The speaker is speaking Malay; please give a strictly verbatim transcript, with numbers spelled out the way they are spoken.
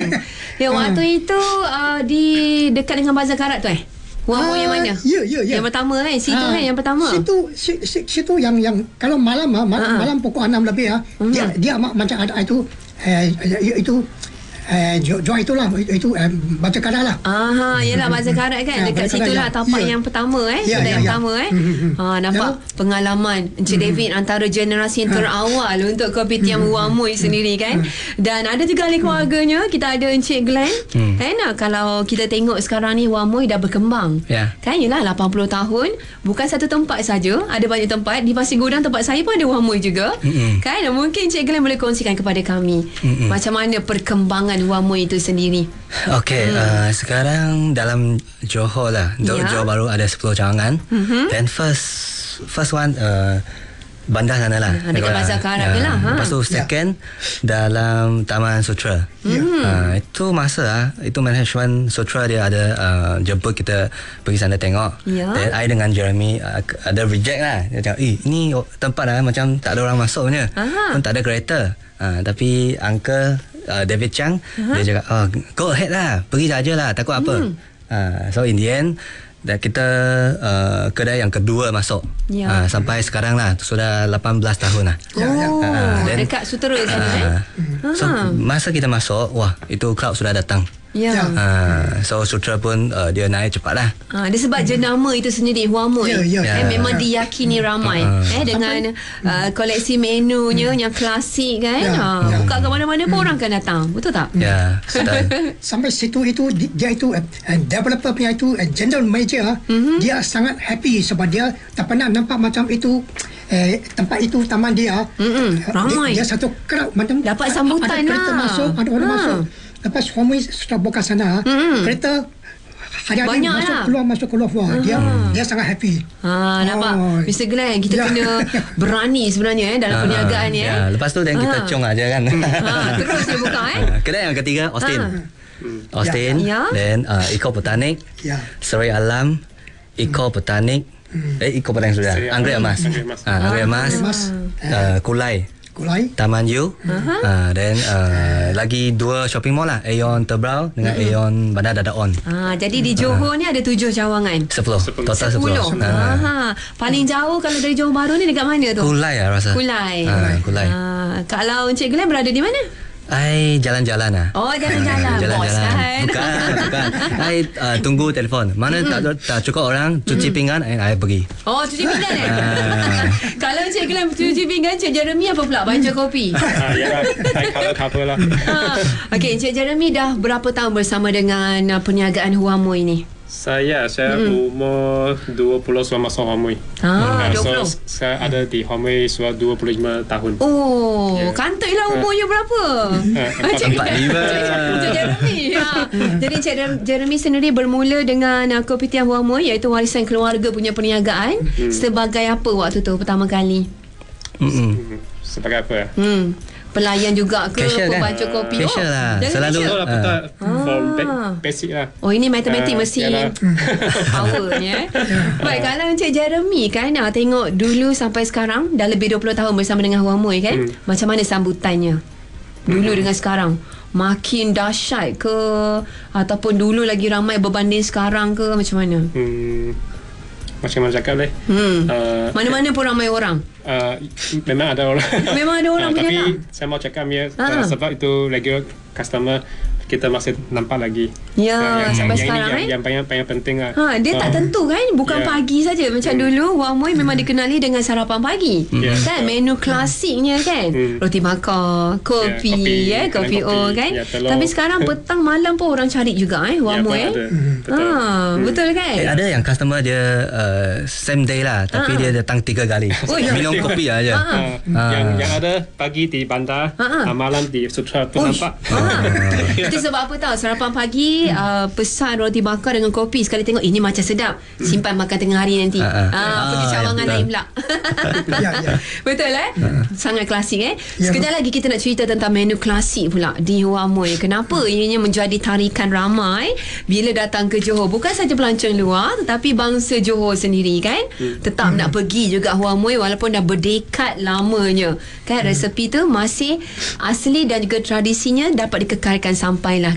Ya, waktu itu uh, di dekat dengan Bazar Karat tu eh. Wah, yang mana? Ya, ya, ya. Yang pertama kan, situ kan yang pertama. Situ si- si- situ yang yang kalau malam ah, malam, Ha-ha. malam pukul enam lebih ah, Mhm. dia dia ma- macam ada itu eh, itu eh jo, jo itulah itu, itu eh, baca kadar lah. Aha, yelah Bazar Karat kan. Ya, Dekat Bazar situ Karat, lah ya. tapak Ya. yang pertama eh. Ya, Kedai ya, yang ya. pertama eh. Mhm, mhm. Ha, nampak Ya. pengalaman Encik David antara generasi yang terawal untuk Kopitiam Wamui sendiri kan. Dan ada juga ahli keluarganya. Kita ada Encik Glenn. Hmm. Kan kalau kita tengok sekarang ni Wamui dah berkembang. Ya. Kan yelah lapan puluh tahun. Bukan satu tempat saja. Ada banyak tempat. Di Pasir Gudang tempat saya pun ada Wamui juga. Mm-mm. Kan mungkin Encik Glenn boleh kongsikan kepada kami. Mm-mm. Macam mana perkembangan Wamui itu sendiri. Okey, hmm. uh, sekarang dalam Johor lah, Ya. Johor baru ada sepuluh cawangan. Mhm. Then first first one uh, bandar sana lah. Ha, dekat Bazar Karat je lah, ha. Lepas tu second dalam Taman Sutra. Ya. Uh, itu masa lah, itu management Sutra dia ada uh, jemput kita pergi sana tengok. Ya. Then I dengan Jeremy uh, ada reject lah. Dia cakap, eh ini tempat lah macam tak ada orang masuk punya. Aha. Pun tak ada kereta. Uh, tapi uncle uh, David Chang, Aha. dia cakap, oh, go ahead lah, pergi saja lah, takut apa. Hmm. Uh, so in the end dan kita uh, kedai yang kedua masuk. Ya. Uh, sampai sekarang lah, sudah lapan belas tahun lah. Oh, Ah, then- dekat Sutera sana eh. Uh, so masa kita masuk, wah, itu crowd sudah datang. Ya. Ya. Uh, so Sutra pun uh, dia naik cepat lah. Ha, dia sebab jenama itu sendiri Wamui. Ya, ya. Eh, Ya. memang diyakini ramai Uh, eh dengan uh, koleksi menunya yang klasik kan. Ya, Ha, ya. buka ke mana-mana pun orang akan datang. Betul tak? Ya, style. Sampai situ itu di- dia itu eh, eh, developer punya itu eh, general manager ah, Mhm. dia sangat happy sebab dia tak pernah nampak macam itu eh, tempat itu taman dia. Mm-mm, Eh, ramai. Dia, dia satu crowd macam Dapat sambutan ada kereta lah. masuk, ada orang Ha. masuk. Lepas Wamui sudah buka sana, Mm-mm. kereta hari-hari Banyak masuk lah. keluar masuk keluar. Wah, dia dia sangat happy. Ha, nampak Oh. mister Glenn, kita Ya. kena berani sebenarnya eh dalam Ah, perniagaan ni eh. ya, lepas tu dan kita Ah. cong aja kan. Ha, terus dia buka eh. Ah, kedai yang ketiga Austin. Ah. Austin. Ya. Then uh, Eco Botanik, Ya. Serai Alam, Eco Botanik. Eh, Eco Botanik sudah. Serai Anggrek Alam, Emas. Anggrek Emas. Ah, Anggrek Emas. Mas Uh, Kulai. Kulai. Taman U. Uh, then uh, lagi dua shopping mall lah, Aeon Tebrau dengan Aeon Bandar Dadaon. Ha, jadi di Johor ni ada tujuh cawangan. Sepuluh. Sepuluh. Total sepuluh. Sepuluh. Ah. Ha. Paling jauh kalau dari Johor Bahru ni dekat mana tu? Kulai lah rasa. Kulai. Ah, Kulai. Ha, kalau Encik Glenn berada di mana? I jalan-jalan lah. Oh, jalan-jalan. Bos kan? Bukan, bukan. I uh, tunggu telefon. Mana tak, tak cukup orang, cuci pinggan, I, I pergi. Oh, cuci pinggan eh? Ah. Kalau Encik Glenn cuci pinggan, Encik Jeremy apa pula? Baca kopi. Ah, ya lah, I cover-cover lah. ha. Okey, Encik Jeremy dah berapa tahun bersama dengan uh, perniagaan Wamui ni? Saya, saya umur dua puluh selama masuk Wamui. Ah, Ah, dua puluh. So, saya ada di Wamui sudah dua puluh lima tahun. Oh, Ya. kantoi lah umurnya berapa? Encik- Empat lima. Encik Jeremy. Ha. Jadi Encik Jeremy sendiri bermula dengan uh, Kopitiam Wamui, iaitu warisan keluarga punya perniagaan. Sebagai apa waktu tu pertama kali? Mm-mm. Hmm, Sebagai apa? Hmm. Pelayan juga ke? Cashier kan? Pembaca kopi? Cashier oh, lah. jadi Selalu- cashier. Betul lah, betul. For Ah. ba- basic lah. Oh, ini matematik Ah, mesin yalah. powernya eh. Baik, kalau Encik Jeremy kan ah, tengok dulu sampai sekarang dah lebih dua puluh tahun bersama dengan Wamui kan. Hmm. Macam mana sambutannya? Dulu dengan sekarang. Makin dahsyat ke ataupun dulu lagi ramai berbanding sekarang ke, macam mana? Hmm, macam mana cakap leh? Hmm. Uh, Mana-mana pun ramai orang. uh, memang ada orang. Memang ada orang Ah, berjalan. Tapi saya mau cakap ya, Ah. uh, sebab itu regular customer kita masih nampak lagi. Ya, Ah, sampai yang, sekarang, yang, eh? yang, yang paling penting lah. Ha, dia tak Ah. tentu kan, bukan Ya. pagi saja. Macam Hmm. dulu Wamui memang dikenali dengan sarapan pagi. Ya. Kan menu klasiknya kan. Hmm. Roti bakar, kopi, Ya, kopi, ya, kopi kedai O kopi, kan. ya, telur. Tapi sekarang petang malam pun orang cari juga eh Wamui Ya, eh. ada. Betul. Ha, betul kan? Eh, ada yang customer dia uh, same day lah, tapi Ah. dia datang tiga kali. Oh, ya. Minum kopi aja. Ah. Ah, Ah. yang yang ada pagi di bandar, Ah, ah. ah, malam di Sutra pun Uish. nampak. Ah. Itu sebab apa tahu, sarapan pagi uh, pesan roti bakar dengan kopi, sekali tengok ini macam sedap, simpan makan tengah hari nanti. Ah, ah. Ah, pergi Ah, cawangan betul. lain pula. Ya, ya. Betul eh? Sangat klasik eh. Ya. Sekejap lagi kita nak cerita tentang menu klasik pula di Wamui. Kenapa ianya menjadi tarikan ramai bila datang ke Johor? Bukan saja pelancong luar, tetapi bangsa Johor sendiri kan. Tetap nak pergi juga Wamui walaupun dah berdekad lamanya. Kan resepi tu masih asli dan juga tradisinya dapat dikekalkan sampailah